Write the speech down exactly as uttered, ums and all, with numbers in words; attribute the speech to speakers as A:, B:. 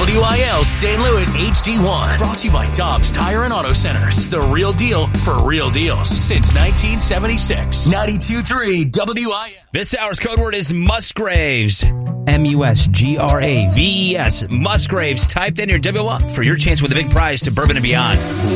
A: W I L Saint Louis H D one. Brought to you by Dobbs Tire and Auto Centers. The real deal for real deals since nineteen seventy-six. ninety-two point three W I L.
B: This hour's code word is Musgraves. M U S G R A V E S. Musgraves. Type in your W for your chance with a big prize to Bourbon and Beyond.